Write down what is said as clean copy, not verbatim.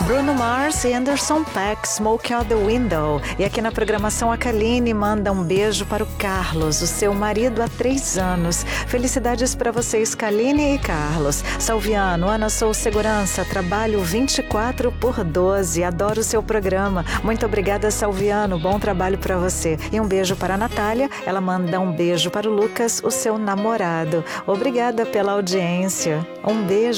Bruno Mars e Anderson .Paak, Smoke Out the Window. E aqui na programação a Kaline manda um beijo para o Carlos, o seu marido há 3 anos. Felicidades para vocês, Kaline e Carlos. Salviano, Ana, sou segurança, trabalho 24/12. Adoro o seu programa. Muito obrigada, Salviano. Bom trabalho para você. E um beijo para a Natália. Ela manda um beijo para o Lucas, o seu namorado. Obrigada pela audiência. Um beijo.